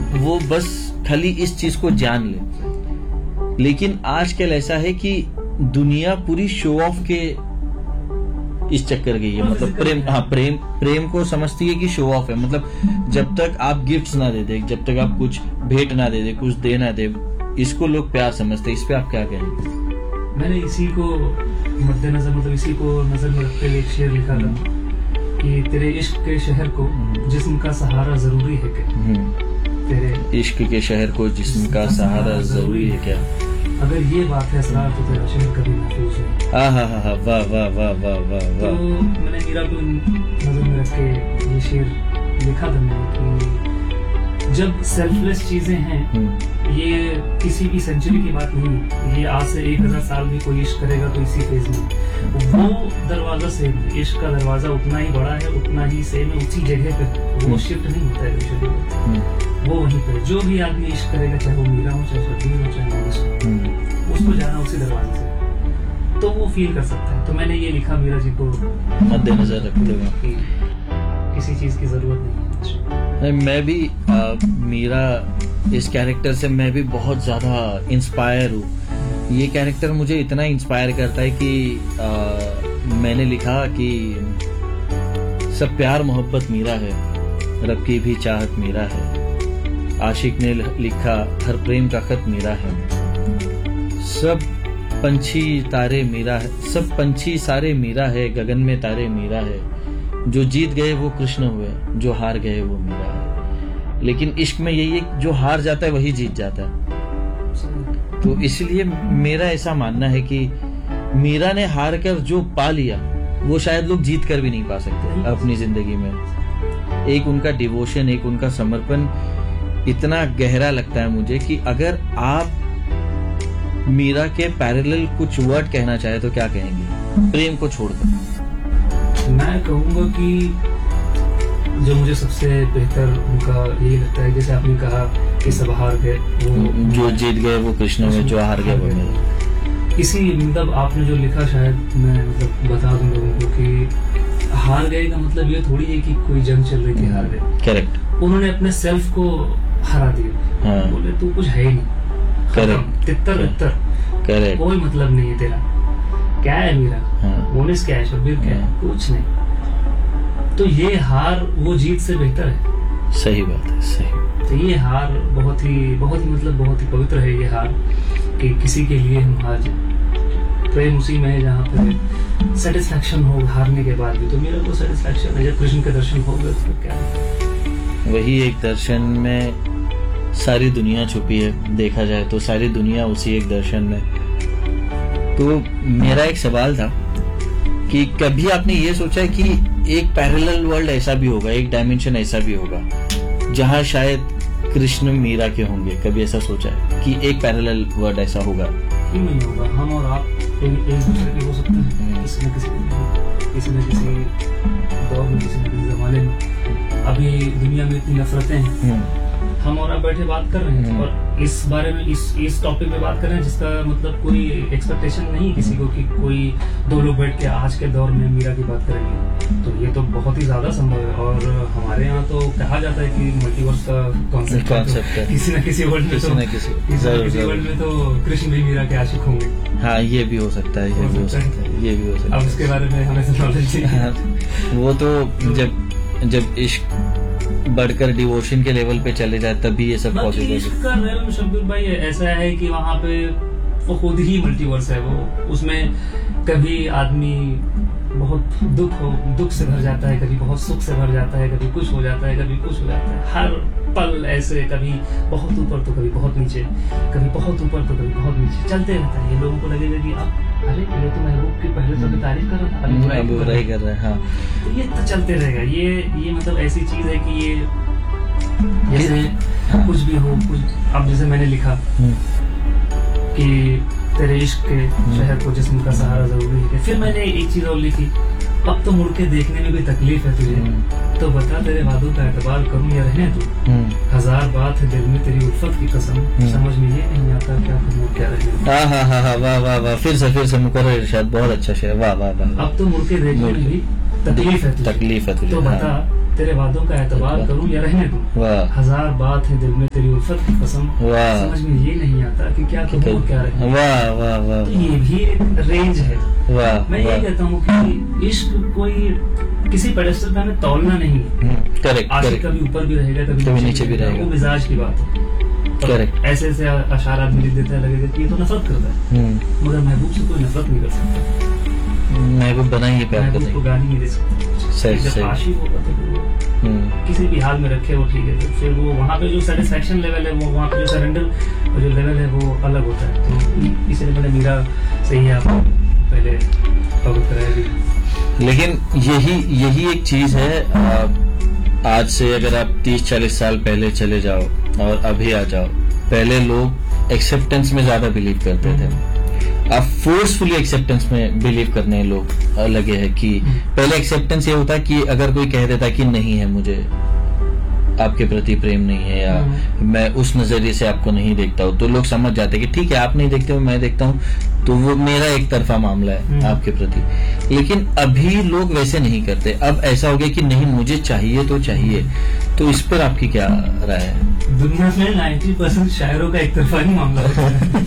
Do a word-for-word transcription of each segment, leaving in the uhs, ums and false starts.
वो बस खाली इस चीज को जान ले। लेकिन आजकल ऐसा है कि दुनिया पूरी शो ऑफ के इस चक्कर गई है, मतलब प्रेम, हाँ प्रेम प्रेम को समझती है कि शो ऑफ है। मतलब जब तक आप गिफ्ट्स ना दे दे, जब तक आप कुछ भेंट ना दे दे, कुछ दे ना दे, इसको लोग प्यार समझते हैं। इस पे आप क्या कहेंगे? मैंने इसी को मद्देनजर, मतलब इसी को नजर में रखते हुए एक शेर लिखा था कि तेरे इश्क के शहर को जिस्म का सहारा जरूरी है क्या? तेरे इश्क के शहर को जिस्म का सहारा जरूरी है क्या? अगर ये बात है असरार तो तेरा शहर कभी महफूज नहीं। हाँ हाँ हाँ, वाह वाह वाह वाह वाह वाह। तो मैंने मीरा को नजर में रख के ये शेर लिखा था मैंने कि जब सेल्फलेस चीजें हैं, ये किसी भी सेंचुरी की बात नहीं, ये आज से एक हजार साल भी कोई इश्क करेगा तो इसी फेज में वो दरवाजा से, इश्क का दरवाजा उतना ही बड़ा है, उतना ही सेम है, उसी जगह पे, वो शिफ्ट नहीं होता है, वो वहीं पे। जो भी आदमी इश्क करेगा, चाहे वो मीरा हो, चाहे शबीर हो, चाहे मनीष हो, उसको जाना उसी दरवाजे से, तो वो फील कर सकता है। तो मैंने ये लिखा मीरा जी को मद्देनजर रखते हुए कि किसी चीज की जरूरत नहीं है। मैं भी आ, मीरा इस कैरेक्टर से मैं भी बहुत ज्यादा इंस्पायर हूँ। ये कैरेक्टर मुझे इतना इंस्पायर करता है कि आ, मैंने लिखा कि सब प्यार मोहब्बत मीरा है, रब की भी चाहत मीरा है, आशिक ने लिखा हर प्रेम का खत मीरा है, सब पंछी तारे मीरा है, सब पंछी सारे मीरा है, गगन में तारे मीरा है, जो जीत गए वो कृष्ण हुए, जो हार गए वो मीरा है। लेकिन इश्क में यही है, जो हार जाता है वही जीत जाता है। तो इसलिए मेरा ऐसा मानना है कि मीरा ने हार कर जो पा लिया वो शायद लोग जीत कर भी नहीं पा सकते अपनी जिंदगी में। एक उनका डिवोशन, एक उनका समर्पण इतना गहरा लगता है मुझे कि अगर आप मीरा के पैरेलल कुछ वर्ड कहना चाहे तो क्या कहेंगे प्रेम को छोड़कर? मैं कहूंगा कि जो मुझे सबसे बेहतर उनका यही लगता है, जैसे आपने कहा कि सब हार गए, वो जो जीत गए वो कृष्ण में, जो हार गए वो मेरे। इसी मतलब आपने जो लिखा, शायद मैं मतलब बता दूं लोगों को कि हार गए का मतलब ये थोड़ी है कि कोई जंग चल रही थी, हार गए। करेक्ट। उन्होंने अपने सेल्फ को हरा दिया। हाँ। बोले तू कुछ है ही नहीं, करेक्ट, तितर तितर, करेक्ट, कोई मतलब नहीं है तेरा। क्या है मीरा? हाँ। मोनिस क्या है? शब्बीर क्या है? हाँ। कुछ नहीं। तो ये हार वो जीत से बेहतर है। सही बात है, सही। तो ये हार बहुत ही बहुत ही मतलब बहुत ही पवित्र है ये हार, कि किसी के लिए हम हार जाए। प्रेम उसी में है जहाँ पे सेटिस्फैक्शन हो हारने के बाद भी। तो मेरा को सेटिस्फैक्शन है जब कृष्ण के दर्शन हो गए तो क्या है? वही एक दर्शन में सारी दुनिया छुपी है, देखा जाए तो सारी दुनिया उसी एक दर्शन में। तो मेरा एक सवाल था कि कभी आपने ये सोचा कि एक पैरेलल वर्ल्ड ऐसा भी होगा, एक डायमेंशन ऐसा भी होगा जहां शायद कृष्ण मीरा के होंगे? कभी ऐसा सोचा है कि एक पैरेलल वर्ल्ड ऐसा होगा? क्यों नहीं होगा? हम और आप एक दूसरे के हो सकते हैं, किसी न किसी किसी न किसी दौर में, किसी न किसी जमाने में। अभी दुनिया में इतनी नफरतें हैं, हम और आप बैठे बात कर रहे हैं और इस बारे में इस इस टॉपिक पे बात कर रहे हैं जिसका मतलब कोई एक्सपेक्टेशन नहीं किसी को कि कोई दो लोग बैठ के आज के दौर में मीरा की बात करेंगे। तो ये तो बहुत ही ज्यादा संभव है। और हमारे यहाँ तो कहा जाता है कि मल्टीवर्स का कॉन्सेप्ट है, किसी न किसी वर्ल्ड में तो किसी वर्ल्ड में तो कृष्ण भी मीरा के आशिक होंगे। हाँ, ये भी हो सकता है, ये भी हो सकता है, ये भी हो सकता है। अब इसके बारे में हमें नॉलेज नहीं। वो तो जब जब इश्क बढ़कर डिवोशन के लेवल पे चले जाए तभी ये सब पॉसिबल है। इश्क का लेवल शब्बीर भाई ऐसा है कि वहाँ पे वो खुद ही मल्टीवर्स है। वो उसमें कभी आदमी बहुत दुख हो दुख से भर जाता है, कभी बहुत सुख से भर जाता है, कभी कुछ हो जाता है, कभी कुछ हो जाता है। हर पल ऐसे, कभी बहुत ऊपर तो कभी बहुत नीचे, कभी बहुत ऊपर तो कभी बहुत नीचे चलते रहता है। ये लोगों को लगेगा कि आप अरे ये तो महबूब की पहले तो तारीफ कर रहा था, अभी बुराई कर रहा है। हाँ, तो ये तो चलते रहेगा। ये ये मतलब ऐसी चीज है कि ये जैसे कुछ भी हो, कुछ अब जैसे मैंने लिखा कि तेरे इश्क के शहर को जिस्म का सहारा जरूरी है। फिर मैंने एक चीज और लिखी, अब तो मुड़ के देखने में भी तकलीफ है तुझे, तो बता तेरे वादों का एतबार करूं या रहने तू। हजार बात है दिल में तेरी उल्फत की कसम, समझ में ये नहीं आता क्या करूं क्या रहने। हाँ हाँ हाँ हाँ, वाह वाह वाह, फिर से फिर से मुकर्रर इरशाद, बहुत अच्छा शेर, वाह वाह वाह। अब तो मुड़ के देखने में भी तकलीफ है तुझे, तकलीफ है तुझे, तो बता तेरे वादों का एतबार करूं या रहने दूं, हजार बात है दिल में तेरी उल्फत की कसम, समझ में ये नहीं आता कि क्या कहूं और क्या रहे। वाह वाह वाह, तो ये भी एक रेंज है। वाह, मैं ये कहता हूँ कि इश्क कोई किसी पेडेस्टल पे हमें तौलना नहीं है। करेक्ट, आशिक कभी ऊपर भी रहेगा, कभी, कभी नीचे भी रहेगा, वो मिजाज की बात है। करेक्ट। ऐसे ऐसे अशार आदमी लिख देता है, लगेगा कि ये तो नफरत करता है, मगर महबूब से कोई नफरत नहीं कर सकता। महबूब बना ही प्यार करता है, को गाली नहीं दे सकता। सही सही। आशिक होगा तो किसी भी हाल में रखे वो ठीक है, फिर वो वहाँ पे जो सेटिस्फेक्शन लेवल है, वो वहाँ पे जो सरेंडर जो लेवल है वो अलग होता है। तो इसलिए मैंने मीरा सही है आपको पहले अवगत कराया। लेकिन यही यही एक चीज है, आज से अगर आप तीस चालीस साल पहले चले जाओ और अभी आ जाओ, पहले लोग एक्सेप्टेंस में ज्यादा बिलीव करते थे, अब फोर्सफुली एक्सेप्टेंस में बिलीव करने लोग लगे हैं। कि पहले एक्सेप्टेंस ये होता कि अगर कोई कह देता कि नहीं है, मुझे आपके प्रति प्रेम नहीं है, या मैं उस नजरिए से आपको नहीं देखता हूँ, तो लोग समझ जाते कि ठीक है आप नहीं देखते हो, मैं देखता हूँ, तो वो मेरा एक तरफा मामला है आपके प्रति। लेकिन अभी लोग वैसे नहीं करते, अब ऐसा हो गया कि नहीं मुझे चाहिए तो चाहिए। तो इस पर आपकी क्या राय है? दुनिया में नाइन्टी परसेंट शायरों का एक तरफा ही मामला होता है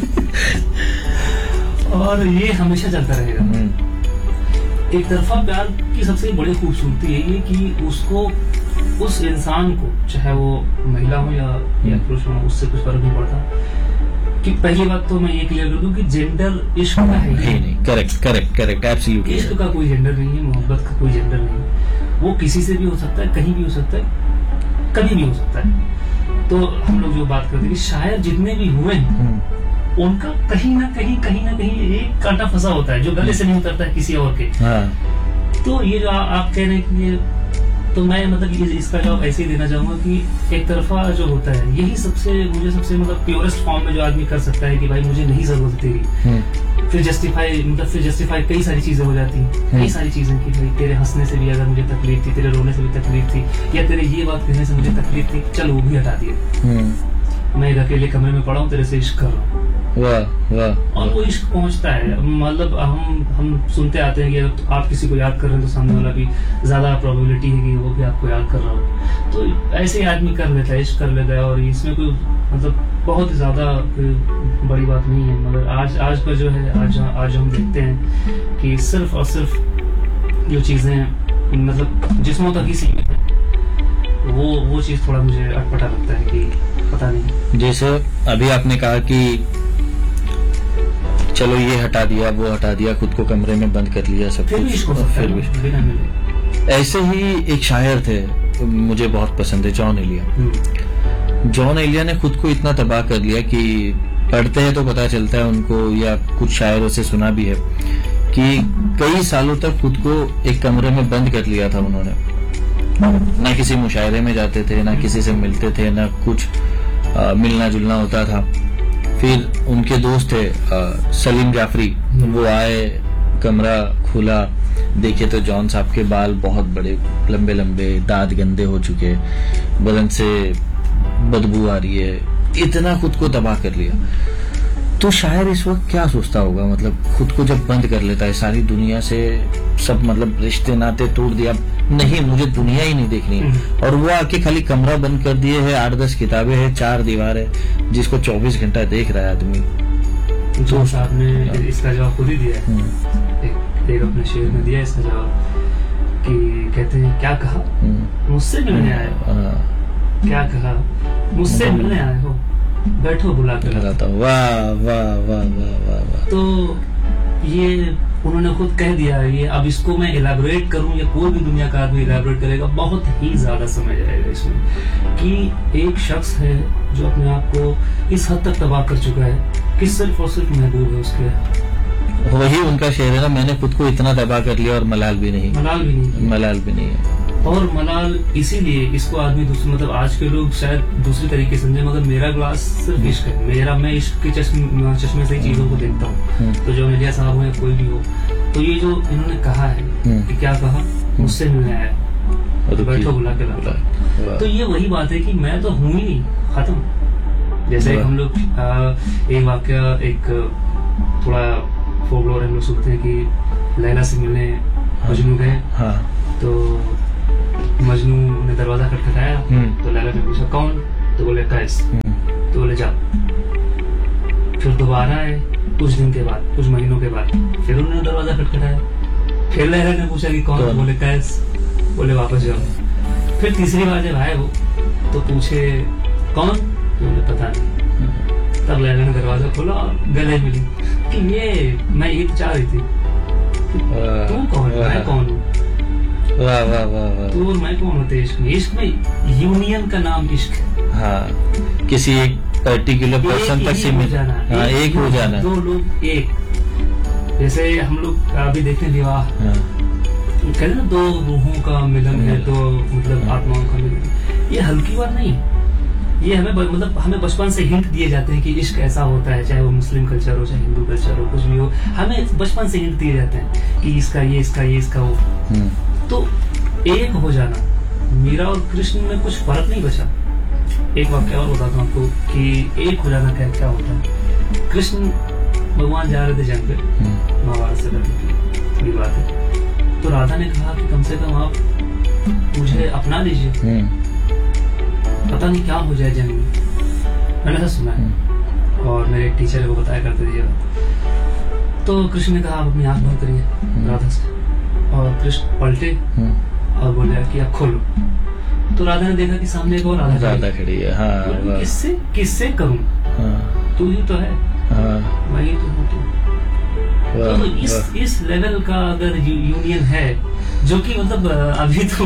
और ये हमेशा चलता रहेगा। एक तरफा प्यार की सबसे बड़ी खूबसूरती है ये कि उसको, उस इंसान को, चाहे वो महिला हो या या पुरुष हो, उससे कुछ फर्क नहीं पड़ता। कि पहली बात तो मैं ये क्लियर कर दूं कि जेंडर इश्क का है ही नहीं। Correct correct correct, absolutely. इश्क का कोई जेंडर नहीं है, मोहब्बत का कोई जेंडर नहीं है। वो किसी से भी हो सकता है, कहीं भी हो सकता है, कभी भी हो सकता है। तो हम लोग जो बात करते हैं कि शायर जितने भी हुए हैं उनका कहीं ना कहीं कहीं ना कहीं एक कांटा फंसा होता है जो गले से नहीं उतरता है किसी और के। हाँ। तो ये जो आ, आप कह रहे हैं कि ये, तो मैं मतलब ये इसका जवाब ऐसे ही देना चाहूंगा कि एक तरफा जो होता है यही सबसे मुझे सबसे मतलब प्योरेस्ट फॉर्म में जो आदमी कर सकता है कि भाई मुझे नहीं जरूरत तेरी। फिर जस्टिफाई मतलब फिर जस्टिफाई कई सारी चीजें हो जाती हैं, कई सारी चीजें कि भाई तेरे हंसने से भी अगर मुझे तकलीफ थी, तेरे रोने से भी तकलीफ थी, या तेरे ये बात कहने से मुझे तकलीफ थी, चल वो भी हटा दिए। मैं एक अकेले कमरे में पड़ा हूँ, तेरे से इश्क कर रहा हूँ। वाह वाह। और वो इश्क पहुंचता है। मतलब हम हम सुनते आते हैं कि आप किसी को याद कर रहे हैं तो सामने वाला भी ज्यादा प्रोबेबिलिटी है कि वो भी आपको याद कर रहा हो। तो ऐसे ही आदमी कर लेता है, इश्क कर लेता है, और इसमें कोई मतलब बहुत ज्यादा बड़ी बात नहीं है। मगर आज आज का जो है, आज आज हम देखते हैं कि सिर्फ और सिर्फ जो चीजें मतलब जिस्मों तक ही सीमित है, वो वो चीज थोड़ा मुझे अटपटा लगता है कि पता नहीं। जैसे अभी आपने कहा कि चलो ये हटा दिया, वो हटा दिया, खुद को कमरे में बंद कर लिया, सब कुछ, फिर भी ऐसे ही एक शायर थे मुझे बहुत पसंद है, जॉन एलिया। जॉन एलिया ने खुद को इतना तबाह कर लिया कि पढ़ते हैं तो पता चलता है उनको, या कुछ शायरों से सुना भी है कि कई सालों तक खुद को एक कमरे में बंद कर लिया था उन्होंने। ना किसी मुशायरे में जाते थे, ना किसी से मिलते थे, ना कुछ आ, मिलना जुलना होता था। फिर उनके दोस्त थे आ, सलीम जाफरी, वो आए, कमरा खुला, देखे तो जॉन साहब के बाल बहुत बड़े लंबे लंबे, दांत गंदे हो चुके, बदन से बदबू आ रही है, इतना खुद को तबाह कर लिया। तो शायर इस वक्त क्या सोचता होगा? मतलब खुद को जब बंद कर लेता है, सारी दुनिया से सब मतलब रिश्ते नाते तोड़ दिया, नहीं मुझे दुनिया ही नहीं देखनी है, और वो आके खाली कमरा बंद कर दिए है, आठ दस किताबें हैं, चार दीवार है, जिसको चौबीस घंटा देख रहा है आदमी। तो साहब ने इसका जवाब खुद ही दिया है, एक, एक अपने शेर में दिया इसका जवाब कि कहते हैं क्या कहा मुझसे मिलने आए हो, क्या कहा मुझसे मिलने आए हो, बैठो बुला कर लाता हूँ। वाह वाह वाह वाह वाह वाह। तो ये उन्होंने खुद कह दिया है। ये अब इसको मैं इलैबोरेट करूं या कोई भी दुनिया का आदमी इलैबोरेट करेगा, बहुत ही ज्यादा समय जाएगा इसमें, कि एक शख्स है जो अपने आप को इस हद तक तबाह कर चुका है कि सिर्फ और सिर्फ महबूब है उसके। वही उनका शेर है ना, मैंने खुद को इतना तबाह कर लिया और मलाल भी नहीं, मलाल भी नहीं, मलाल भी नहीं है। और मलाल इसीलिए इसको आदमी दूसरे मतलब आज के लोग शायद दूसरी तरीके से समझे, मगर मेरा ग्लास सिर्फ इश्क है, मेरा मैं इश्क के चश्मे चश्मे से ही चीजों को देखता हूँ। तो जो एलिया साहब हो या कोई भी हो, तो ये जो इन्होंने कहा है कि क्या कहा मुझसे मिलने आया, तो बैठो बुला के लाता, तो ये वही बात है कि मैं तो हूँ ही नहीं, खत्म। जैसे हम लोग एक वाक्य, एक थोड़ा फोकलोर हम लोग सुनते हैं कि लैला से मिलने मजनू गए, तो मजनू ने दरवाजा खटखटाया तो लैला ने पूछा कौन, तो बोले कैस, तो बोले जा। फिर दोबारा आए कुछ दिन के बाद, कुछ महीनों के बाद, फिर उन्होंने दरवाजा खटखटाया, फिर लैला ने पूछा कि कौन, तो बोले कैस, बोले वापस जाओ। फिर तीसरी बार जब आए वो तो पूछे कौन, तो बोले पता नहीं। तब लैला ने दरवाजा खोला और गले मिली कि ये मैं ये तो चाह रही थी, तू कौन है, मैं कौन हूँ, वाह वाह वाह वाह, तू और मैं कौन होते इश्क में। इश्क में यूनियन का नाम इश्क है। हाँ, किसी एक पर्टिकुलर पर्सन तक सीमित जाना, हाँ, एक हो जाना, दो लोग एक, जैसे हम लोग अभी देखें विवाह, कहते ना दो रूहों का मिलन है, दो मतलब आत्माओं का मिलन। ये हल्की बात नहीं, ये हमें मतलब हमें बचपन से हिंट दिए जाते हैं कि इश्क ऐसा होता है, चाहे वो मुस्लिम कल्चर हो चाहे हिंदू कल्चर हो, कुछ भी हो, हमें बचपन से हिंट दिए जाते हैं कि इसका ये, इसका ये, इसका वो। तो एक हो जाना, मीरा और कृष्ण में कुछ फर्क नहीं बचा। एक वाक्य और बताता हूँ आपको कि एक हो जाना क्या क्या होता है। कृष्ण भगवान जा रहे थे जंग पे, महाभारत से पूरी बात है, तो राधा ने कहा कि कम से कम आप मुझे अपना लीजिए, पता नहीं क्या हो जाए जंग में। मैंने ऐसा सुना है और मेरे एक टीचर को बताया करते थे। तो कृष्ण ने कहा आप अपनी आंख बंद करिए राधा से, और कृष्ण पलटे और बोले कि आप खोलो। तो राधा ने देखा कि सामने एक और राधा राधा खड़ी है। हाँ, किससे किससे करूं, हाँ, तू ही तो है, हाँ, मैं ही तो हूँ। तो, तो इस इस लेवल का अगर यूनियन है जो कि मतलब अभी तो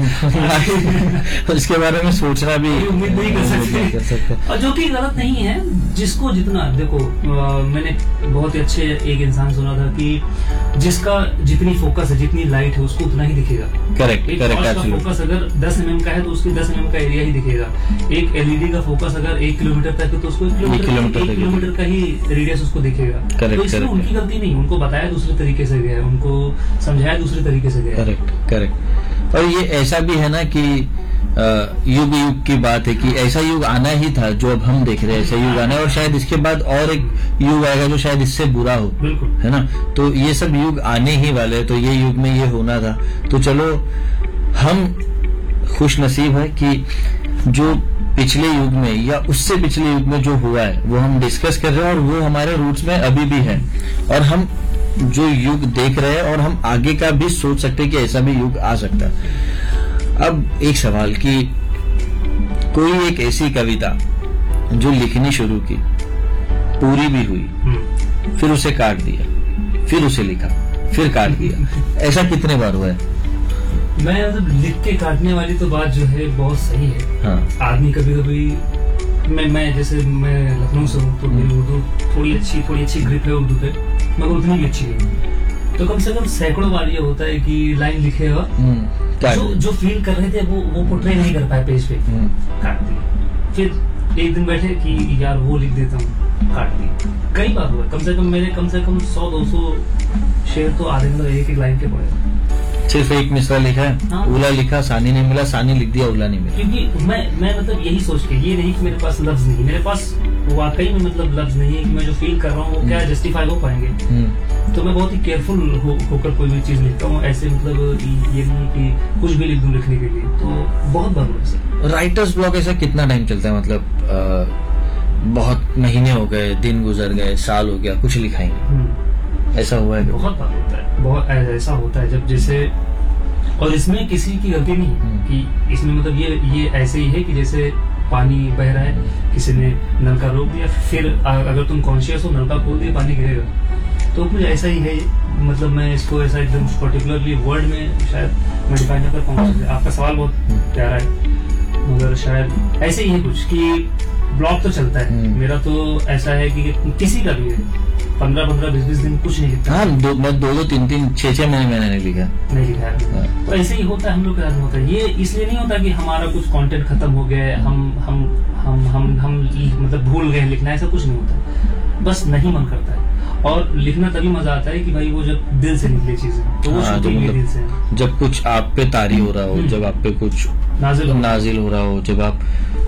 उसके बारे में सोचना भी उम्मीद नहीं कर सकते, कर सकते। और जो कि गलत नहीं है। जिसको जितना देखो, आ, मैंने बहुत ही अच्छे एक इंसान सुना था कि जिसका जितनी फोकस है, जितनी लाइट है, उसको उतना ही दिखेगा। करेक्ट एक करेक्ट। का फोकस अगर दस एम एम का है तो उसकी दस एम एम का एरिया ही दिखेगा। एक एलईडी का फोकस अगर एक किलोमीटर तक है तो उसको एक किलोमीटर एक किलोमीटर का ही रेडियस उसको दिखेगा। तो इसमें उनकी गलती नहीं, उनको बताया दूसरे तरीके से गया, उनको समझाया दूसरे तरीके से गया। Correct correct. और ये ऐसा भी है ना कि युग युग की बात है कि ऐसा युग आना ही था जो अब हम देख रहे हैं, ऐसा युग आना है, और शायद इसके बाद और एक युग आएगा जो शायद इससे बुरा हो, है ना। तो ये सब युग आने ही वाले हैं, तो ये युग में ये होना था। तो चलो हम खुश नसीब है कि जो पिछले युग में या उससे पिछले युग में जो हुआ है वो हम डिस्कस कर रहे हैं, और वो हमारे रूट्स में अभी भी है, और हम जो युग देख रहे हैं और हम आगे का भी सोच सकते हैं कि ऐसा भी युग आ सकता है। अब एक सवाल कि कोई एक ऐसी कविता जो लिखनी शुरू की, पूरी भी हुई, फिर उसे काट दिया, फिर उसे लिखा, फिर काट दिया, ऐसा कितने बार हुआ है? मैं मतलब लिख के काटने वाली तो बात जो है बहुत सही है। हाँ। आदमी कभी कभी मैं मैं जैसे मैं लखनऊ से हूँ तो मेरी उर्दू थोड़ी अच्छी थोड़ी अच्छी ग्रिप है उर्दू पे, मगर उतनी भी अच्छी नहीं। तो कम से कम सैकड़ों बार ये होता है कि लाइन लिखे हुआ जो जो फील कर रहे थे वो वो पोर्ट्रे नहीं कर पाए पेज पे, काट दिया। फिर एक दिन बैठे कि यार वो लिख देता हूँ, काट दिया। कई बार हुआ, कम से कम मेरे कम से कम सौ दो सौ शेर तो आधे मतलब एक एक लाइन के पड़े। सिर्फ एक मिसरा लिखा है, हाँ? उला लिखा, सानी नहीं मिला, सानी लिख दिया, उला नहीं मिला। क्योंकि मैं मैं मतलब यही सोच के, ये नहीं कि मेरे पास लफ्ज नहीं, मेरे पास वाकई में मतलब लफ्ज नहीं है कि मैं जो फील कर रहा हूँ वो क्या जस्टिफाई हो पाएंगे। तो मैं बहुत ही केयरफुल हो, होकर कोई भी चीज लिखता हूँ। ऐसे मतलब ये नहीं कि कुछ भी लिख दूं लिखने के लिए, तो बहुत बार। राइटर्स ब्लॉक ऐसा कितना टाइम चलता है? मतलब आ, बहुत महीने हो गए, दिन गुजर गए, साल हो गया, कुछ लिखा ही नहीं, ऐसा हुआ है? बहुत बार होता है, बहुत ऐसा होता है जब जैसे, और इसमें किसी की गलती नहीं कि इसमें मतलब ये ये ऐसे ही है कि जैसे पानी बह रहा है, किसी ने नलका रोक दिया, फिर अगर तुम कॉन्शियस हो नलका खोल दिया, पानी गिरेगा। तो कुछ ऐसा ही है। मतलब मैं इसको ऐसा एकदम पर्टिकुलरली वर्ड में शायद मैं डिफाइन नहीं कर पाऊंगा। आपका सवाल बहुत प्यारा है, मगर शायद ऐसे ही है कुछ कि ब्लॉग तो चलता है मेरा। तो ऐसा है कि किसी का भी है, पंद्रह पंद्रह बीस बीस दिन कुछ नहीं लिखता। हाँ, दो दो दो तीन तीन छह छह महीने मैंने नहीं लिखा नहीं लिखा है। तो ऐसे ही होता है, हम लोग के साथ होता है। ये इसलिए नहीं होता कि हमारा कुछ कंटेंट खत्म हो गया है, हम हम हम हम हम मतलब भूल गए लिखना, ऐसा कुछ नहीं होता। बस नहीं मन करता है। और लिखना तभी मजा आता है कि भाई वो जब दिल से निकले चीजें, तो वो हाँ, मतलब दिल से, जब कुछ आप पे तारी हो रहा हो, जब आप पे कुछ नाजिल नाजिल हो रहा हो, जब आप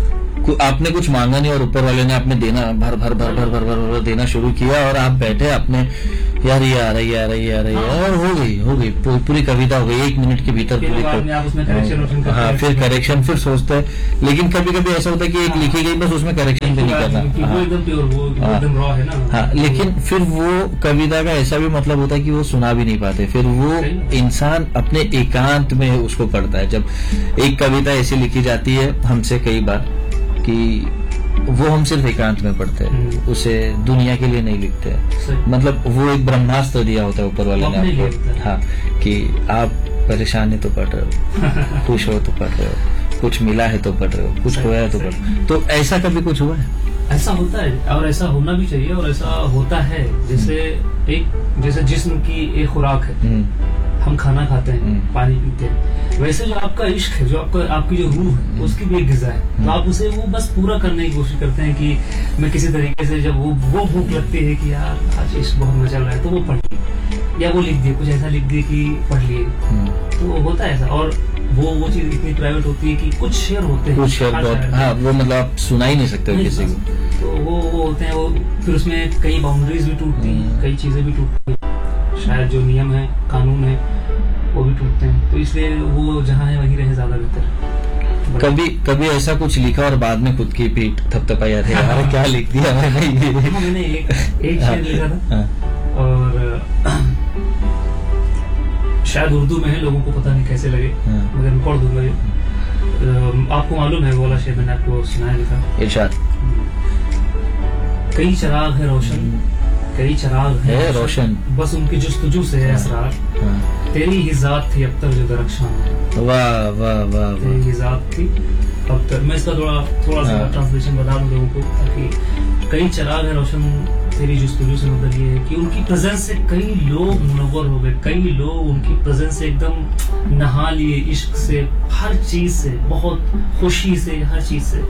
आपने कुछ मांगा नहीं और ऊपर वाले ने आपने देना भर भर भर भर भर भर भर देना शुरू किया, और आप बैठे अपने यार ये आ रही है, आ रही है, आ रही है, और हो गई हो गई पूरी, पूरी कविता हो गई एक मिनट के भीतर पूरी। हाँ, फिर करेक्शन, फिर सोचते हैं। लेकिन कभी कभी ऐसा होता है कि एक लिखी गई बस उसमें करेक्शन भी नहीं करना। हाँ, लेकिन फिर वो कविता का ऐसा भी मतलब होता है कि वो सुना भी नहीं पाते, फिर वो इंसान अपने एकांत में उसको पढ़ता है। जब एक कविता ऐसी लिखी जाती है हमसे कई बार कि वो हम सिर्फ एकांत में पढ़ते हैं, उसे दुनिया के लिए नहीं लिखते हैं। मतलब वो एक ब्रह्मास्त्र दिया होता है ऊपर वाले ने आपको। हाँ, कि आप परेशान है तो पढ़ रहे हो, खुश हो तो पढ़ रहे हो, कुछ मिला है तो पढ़ रहे हो, कुछ खोया है तो पढ़ रहे हो। तो ऐसा कभी कुछ हुआ है? ऐसा होता है और ऐसा होना भी चाहिए और ऐसा होता है। जैसे एक जैसे जिस्म की एक खुराक है, हम खाना खाते हैं, पानी पीते हैं, वैसे जो आपका इश्क है, जो आपका आपकी जो रूह है, उसकी भी एक ग़िज़ा है। तो आप उसे वो बस पूरा करने की कोशिश करते हैं कि मैं किसी तरीके से, जब वो वो भूख लगती है कि यार आज इश्क बहुत मजा लग रहा है, तो वो पढ़ लिए या वो लिख दिए, कुछ ऐसा लिख दिए कि पढ़ लिए। तो होता है ऐसा। और वो वो चीज इतनी प्राइवेट होती है कि कुछ शेयर होते हैं, कुछ शेयर बहुत, हाँ, वो मतलब आप सुना ही नहीं सकते हो किसी को। तो वो वो होते हैं, वो फिर उसमें कई बाउंड्रीज भी टूटती हैं, कई चीजें भी टूटती हैं, शायद जो नियम है, कानून है, वो भी टूटते हैं। तो इसलिए वो जहाँ है वहीं रहे ज्यादा बेहतर। कभी कभी ऐसा कुछ लिखा और बाद में खुद की पीठ थपथपाई आती है, अरे क्या लिख दिया मैंने ये। हाँ, मैंने एक एक शेर लिखा था और शायद उर्दू में है, लोगों को पता नहीं कैसे लगे, मगर मैं पढ़ दूंगा ये। आपको मालूम है वो वाला शेर मैंने आपको सुनाया भी था। इरशाद। कई चिराग है रोशन, कई चिराग है रोशन, बस उनकी जुस्तजू से है असरार, तेरी ही जात थी अब तक जो दरख्शान। वाह वाह वाह, तेरी ही जात थी अब तक। मैं इसका थोड़ा थोड़ा सा ट्रांसलेशन बता दूं लोगों को, ताकि कई चिराग है रोशन तेरी जुस्तजू से मतलब ये है कि उनकी प्रेजेंस से कई लोग मुनव्वर हो गए, कई लोग उनकी प्रेजेंस से एकदम नहा लिए, इश्क से, हर चीज से, बहुत खुशी से, हर चीज से।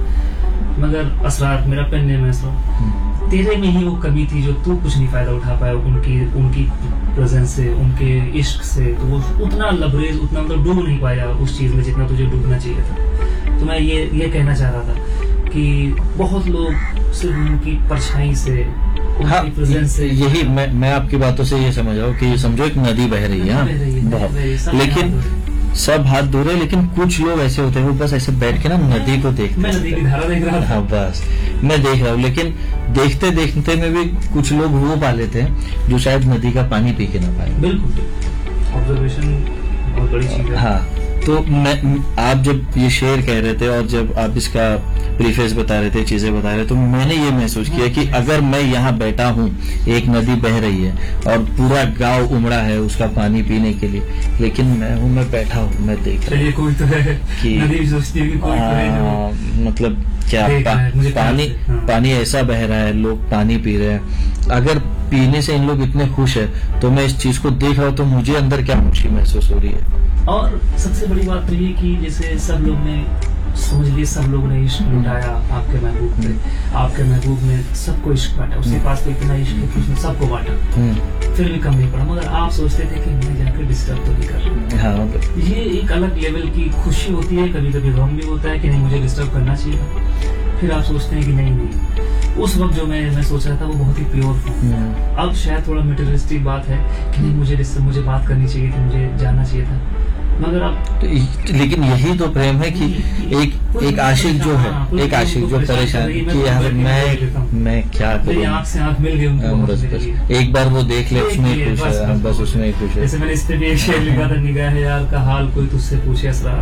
मगर असरार, मेरा पेन नेम है असरार, तेरे में ही वो कमी थी जो तू कुछ नहीं फायदा उठा पाया उनकी उनकी प्रेजेंस से, उनके इश्क से। तो वो उतना लबरेज, उतना मतलब डूब नहीं पाया उस चीज में जितना तुझे डूबना चाहिए था। तो मैं ये ये कहना चाह रहा था कि बहुत लोग सिर्फ उनकी परछाई से, हाँ, से यही मैं मैं आपकी बातों से ये समझ रहा हूँ कि समझो एक नदी बह रही है, है बहुत, लेकिन सब हाथ धो रहे, लेकिन कुछ लोग ऐसे होते हैं वो बस ऐसे बैठ के ना नदी को देखते, मैं नदी की धारा देख रहा था। हाँ बस मैं देख रहा हूँ, लेकिन देखते देखते में भी कुछ लोग वो पा लेते हैं जो शायद नदी का पानी पी के ना पाए। बिल्कुल, ऑब्जर्वेशन बहुत बड़ी चीज है। हाँ, तो मैं आप जब ये शेर कह रहे थे और जब आप इसका प्रीफेस बता रहे थे, चीजें बता रहे थे, तो मैंने ये महसूस किया कि अगर मैं यहाँ बैठा हूँ, एक नदी बह रही है और पूरा गांव उमड़ा है उसका पानी पीने के लिए, लेकिन मैं हूँ, मैं बैठा हूँ, मैं देख रहा हूँ कोई तो है कि नदी सोचती है कि कोई तो है, मतलब क्या पा, पानी पानी ऐसा बह रहा है, लोग पानी पी रहे हैं। अगर पीने से इन लोग इतने खुश है तो मैं इस चीज को देख रहा हूँ तो मुझे अंदर क्या खुशी महसूस हो रही है। और सबसे बड़ी बात तो ये कि जैसे सब लोग ने समझ लिए, सब लोग ने इश्क लुटाया आपके महबूब पे, आपके महबूब ने सबको इश्क बांटा, उसके पास तो इतना इश्क है कि उसने सबको बांटा, फिर भी कम नहीं पड़ा। मगर आप सोचते थे कि मैं जाकर डिस्टर्ब तो नहीं कर रहा। हाँ, मतलब ये एक अलग लेवल की खुशी होती है, कभी कभी गम भी होता है कि नहीं मुझे डिस्टर्ब करना चाहिए। फिर आप सोचते हैं कि नहीं नहीं उस वक्त जो मैं मैं सोच रहा था वो बहुत ही प्योर था। अब शायद थोड़ा मटेरियलिस्टिक बात है कि नहीं मुझे मुझे बात करनी चाहिए थी, मुझे जाना चाहिए था, मगर अब तो, लेकिन यही तो प्रेम है कि एक एक आशिक जो है, एक आशिक जो परेशान कि यार मैं मैं क्या करूं, आँख से आँख मिल गई, बस बस एक बार वो देख ले, उसमें ही खुश है, बस उसमें ही खुश है। जैसे मैंने इस पे भी एक शेर लिखा था, निगाह यार का हाल कोई तुझसे पूछे असरार,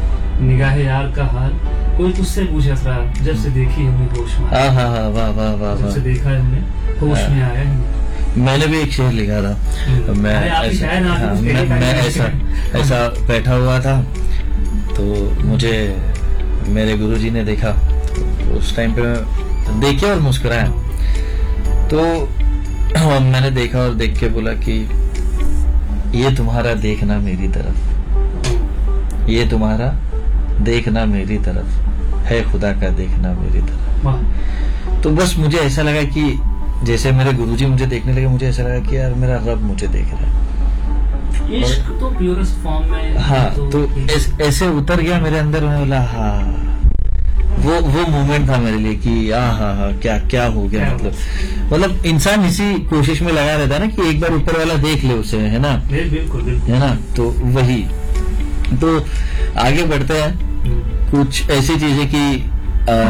निगाह यार का हाल कोई तुझसे पूछे असरार, जब से देखी हमने होश में, हाँ हाँ हाँ वाह वाह वाह, जब से देखा है हमने होश में आया ही। मैंने भी एक शेर लिखा था, मैं ऐसा, हाँ, मैं, मैं ऐसा ऐसा बैठा हुआ था तो मुझे मेरे गुरुजी ने देखा, तो उस टाइम पे देखे और मुस्कुराया, तो मैंने देखा और देख के बोला कि ये तुम्हारा देखना मेरी तरफ, ये तुम्हारा देखना मेरी तरफ है, खुदा का देखना मेरी तरफ। तो बस मुझे ऐसा लगा कि जैसे मेरे गुरुजी मुझे देखने लगे, मुझे ऐसा लगा कि यार मेरा रब मुझे देख रहा है। इश्क तो प्योरेस्ट फॉर्म में, हाँ, तो, तो ऐस, ऐसे उतर गया मेरे अंदर, मैं बोला हाँ वो वो मोमेंट था मेरे लिए कि आ हा हा क्या क्या हो गया। क्या मतलब मतलब इंसान इसी कोशिश में लगा रहता है ना कि एक बार ऊपर वाला देख ले उसे, है ना। बिल्कुल बिल्कुल है ना। तो वही, तो आगे बढ़ते हैं। हम्म। कुछ ऐसी चीजें कि आ,